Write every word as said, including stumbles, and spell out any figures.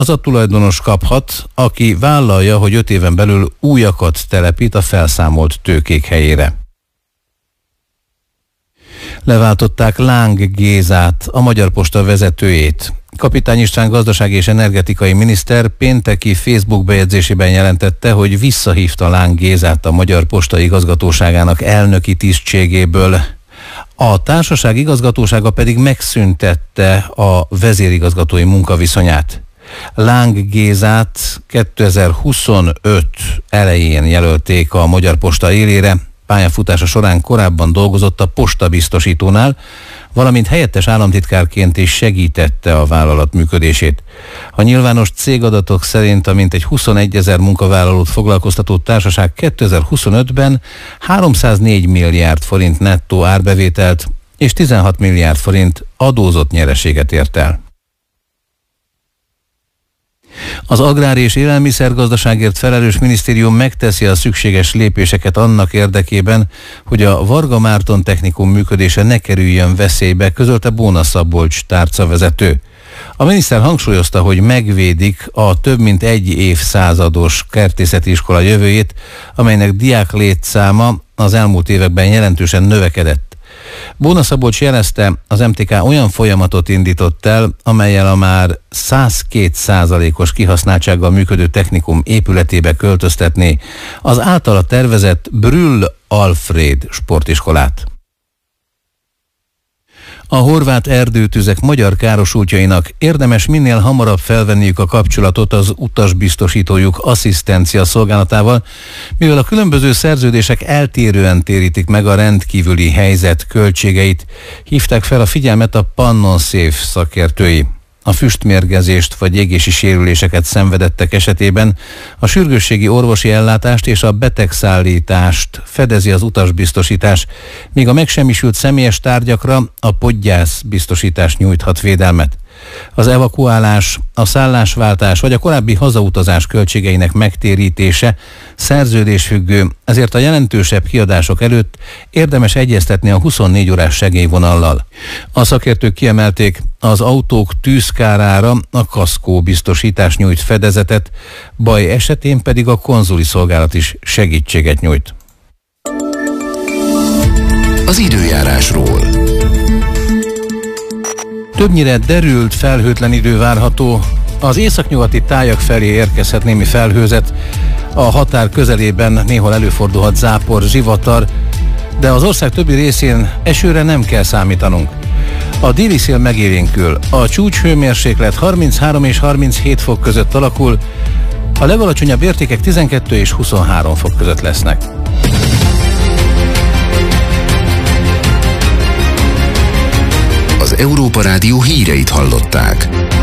az a tulajdonos kaphat, aki vállalja, hogy öt éven belül újakat telepít a felszámolt tőkék helyére. Leváltották Láng Gézát, a Magyar Posta vezetőjét. Kapitány István gazdasági és energetikai miniszter pénteki Facebook bejegyzésében jelentette, hogy visszahívta Láng Gézát a Magyar Posta igazgatóságának elnöki tisztségéből. A társaság igazgatósága pedig megszüntette a vezérigazgatói munkaviszonyát. Láng Gézát kétezer-huszonöt elején jelölték a Magyar Posta élére. Pályafutása során korábban dolgozott a postabiztosítónál, valamint helyettes államtitkárként is segítette a vállalat működését. A nyilvános cégadatok szerint a mintegy huszonegyezer munkavállalót foglalkoztató társaság kétezer-huszonötben háromszáznégy milliárd forint nettó árbevételt és tizenhat milliárd forint adózott nyereséget ért el. Az Agrár- és Élelmiszergazdaságért felelős minisztérium megteszi a szükséges lépéseket annak érdekében, hogy a Varga Márton Technikum működése ne kerüljön veszélybe, közölte Bóna Szabolcs tárcavezető. A miniszter hangsúlyozta, hogy megvédik a több mint egy évszázados kertészeti iskola jövőjét, amelynek diák létszáma az elmúlt években jelentősen növekedett. Bóna Szabolcs jelezte, az em té ká olyan folyamatot indított el, amellyel a már száz két százalékos kihasználtsággal működő technikum épületébe költöztetné az általa tervezett Brühl Alfred sportiskolát. A horvát erdőtüzek magyar károsultjainak érdemes minél hamarabb felvenniük a kapcsolatot az utasbiztosítójuk asszisztencia szolgálatával, mivel a különböző szerződések eltérően térítik meg a rendkívüli helyzet költségeit, hívták fel a figyelmet a Pannon Safe szakértői. A füstmérgezést vagy égési sérüléseket szenvedettek esetében a sürgősségi orvosi ellátást és a betegszállítást fedezi az utasbiztosítás, míg a megsemmisült személyes tárgyakra a podgyászbiztosítás nyújthat védelmet. Az evakuálás, a szállásváltás vagy a korábbi hazautazás költségeinek megtérítése szerződésfüggő, ezért a jelentősebb kiadások előtt érdemes egyeztetni a huszonnégy órás segélyvonallal. A szakértők kiemelték, az autók tűzkárára a kaszkó biztosítás nyújt fedezetet, baj esetén pedig a konzuli szolgálat is segítséget nyújt. Az időjárásról. Többnyire derült, felhőtlen idő várható. Az északnyugati tájak felé érkezhet némi felhőzet, a határ közelében néhol előfordulhat zápor, zivatar, de az ország többi részén esőre nem kell számítanunk. A déli szél megélénkül, a csúcshőmérséklet harminchárom és harminchét fok között alakul, a legalacsonyabb értékek tizenkettő és huszonhárom fok között lesznek. Az Európa Rádió híreit hallották.